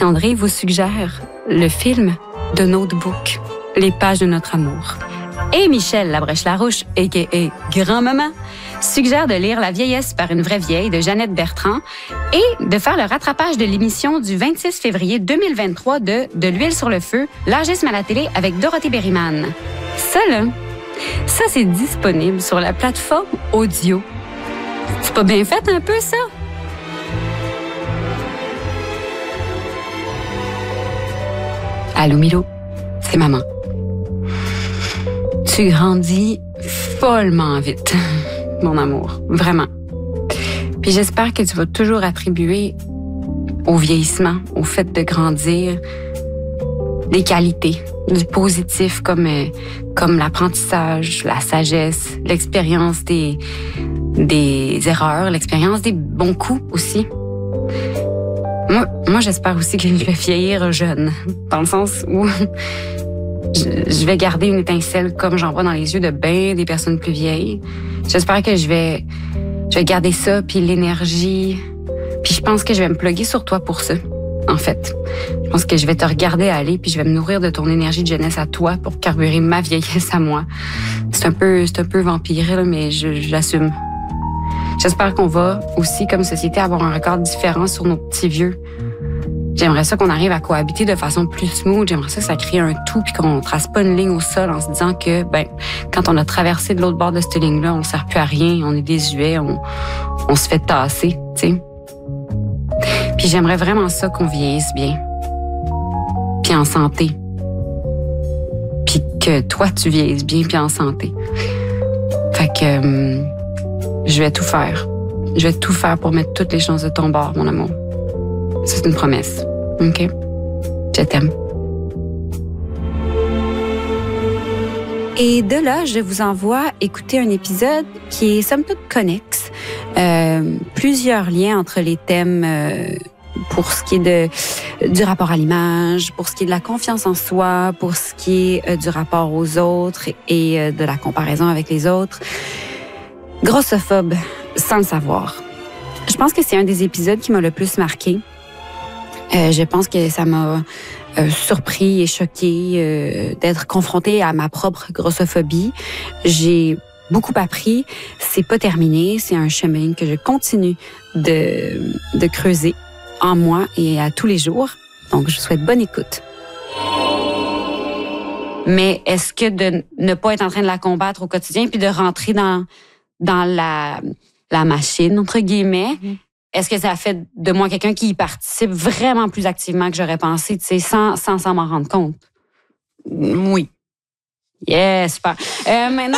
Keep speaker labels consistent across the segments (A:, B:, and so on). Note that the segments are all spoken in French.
A: Marc-André vous suggère le film The Notebook, Les pages de notre amour. Et Michel Labrèche-Larouche, a.k.a. Grand-maman, suggère de lire La vieillesse par une vraie vieille de Jeannette Bertrand et de faire le rattrapage de l'émission du 26 février 2023 de l'huile sur le feu, L'âgisme à la télé avec Dorothée Berryman. Ça, c'est disponible sur la plateforme audio. C'est pas bien fait un peu, ça? Allô, Milo, c'est maman. Tu grandis follement vite, mon amour, vraiment. Puis j'espère que tu vas toujours attribuer au vieillissement, au fait de grandir, des qualités, du positif comme l'apprentissage, la sagesse, l'expérience des erreurs, l'expérience des bons coups aussi. Moi, j'espère aussi que je vais vieillir jeune, dans le sens où je vais garder une étincelle comme j'en vois dans les yeux de bien des personnes plus vieilles. J'espère que je vais garder ça, puis l'énergie. Puis je pense que je vais me plugger sur toi pour ça, en fait. Je pense que je vais te regarder aller, puis je vais me nourrir de ton énergie de jeunesse à toi pour carburer ma vieillesse à moi. C'est un peu vampiré, là, mais j'assume. J'espère qu'on va aussi, comme société, avoir un regard différent sur nos petits vieux. J'aimerais ça qu'on arrive à cohabiter de façon plus smooth. J'aimerais ça que ça crée un tout puis qu'on trace pas une ligne au sol en se disant que, quand on a traversé de l'autre bord de cette ligne-là, on ne sert plus à rien, on est désuet, on se fait tasser, tu sais. Puis j'aimerais vraiment ça qu'on vieillisse bien. Puis en santé. Puis que toi, tu vieillisses bien puis en santé. Fait que je vais tout faire. Je vais tout faire pour mettre toutes les chances de ton bord, mon amour. C'est une promesse. OK? Je t'aime. Et de là, je vous envoie écouter un épisode qui est somme toute connexe. Plusieurs liens entre les thèmes pour ce qui est du rapport à l'image, pour ce qui est de la confiance en soi, pour ce qui est du rapport aux autres et de la comparaison avec les autres. Grossophobe, sans le savoir. Je pense que c'est un des épisodes qui m'a le plus marqué. Je pense que ça m'a surpris et choqué d'être confrontée à ma propre grossophobie. J'ai beaucoup appris. C'est pas terminé. C'est un chemin que je continue de creuser en moi et à tous les jours. Donc, je vous souhaite bonne écoute. Mais est-ce que de ne pas être en train de la combattre au quotidien puis de rentrer dans la machine, entre guillemets, est-ce que ça a fait de moi quelqu'un qui y participe vraiment plus activement que j'aurais pensé, tu sais, sans m'en rendre compte? Oui. Yes, super. Maintenant...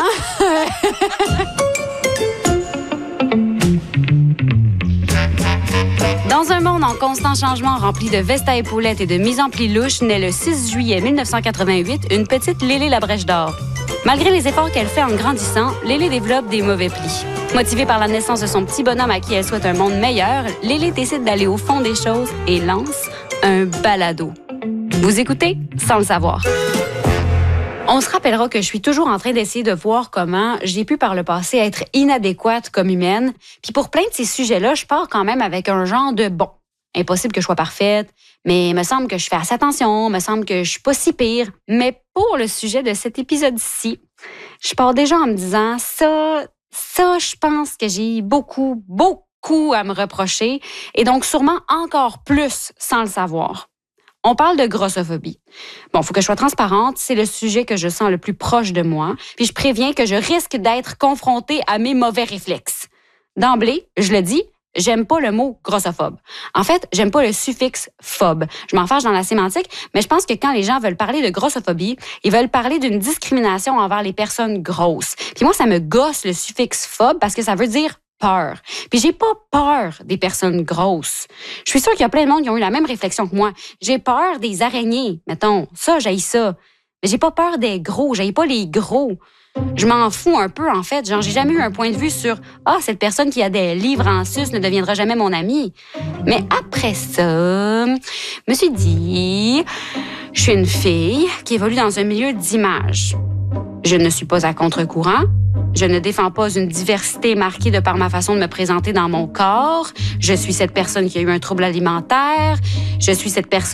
A: Dans un monde en constant changement rempli de vestes à épaulettes et de mise en pli louche, naît le 6 juillet 1988 une petite Lélé Labrèche d'or. Malgré les efforts qu'elle fait en grandissant, Lélé développe des mauvais plis. Motivée par la naissance de son petit bonhomme à qui elle souhaite un monde meilleur, Lélé décide d'aller au fond des choses et lance un balado. Vous écoutez sans le savoir. On se rappellera que je suis toujours en train d'essayer de voir comment j'ai pu par le passé être inadéquate comme humaine. Puis pour plein de ces sujets-là, je pars quand même avec un genre de bon. Impossible que je sois parfaite, mais il me semble que je fais assez attention, il me semble que je suis pas si pire. Mais pour le sujet de cet épisode-ci, je pars déjà en me disant ça, je pense que j'ai beaucoup à me reprocher et donc sûrement encore plus sans le savoir. On parle de grossophobie. Bon, faut que je sois transparente, c'est le sujet que je sens le plus proche de moi, puis je préviens que je risque d'être confrontée à mes mauvais réflexes. D'emblée, je le dis, j'aime pas le mot grossophobe. En fait, j'aime pas le suffixe phobe. Je m'en fâche dans la sémantique, mais je pense que quand les gens veulent parler de grossophobie, ils veulent parler d'une discrimination envers les personnes grosses. Puis moi, ça me gosse le suffixe phobe parce que ça veut dire peur. Puis j'ai pas peur des personnes grosses. Je suis sûre qu'il y a plein de monde qui ont eu la même réflexion que moi. J'ai peur des araignées, mettons. Ça, j'haïs ça. Mais j'ai pas peur des gros. J'haïs pas les gros. Je m'en fous un peu, en fait. Genre, j'ai jamais eu un point de vue sur « Ah, cette personne qui a des livres en sus ne deviendra jamais mon ami. » Mais après ça, je me suis dit, je suis une fille qui évolue dans un milieu d'image. Je ne suis pas à contre-courant. Je ne défends pas une diversité marquée de par ma façon de me présenter dans mon corps. Je suis cette personne qui a eu un trouble alimentaire. Je suis cette personne